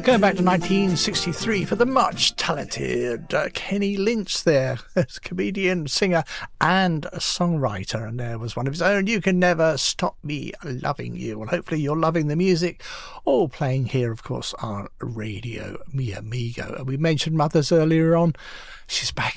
Going back to 1963 for the much talented Kenny Lynch there, as comedian, singer and a songwriter, and there was one of his own, You Can Never Stop Me Loving You. Well, hopefully you're loving the music, all playing here, of course, on Radio Mi Amigo. And we mentioned Mothers earlier on. She's back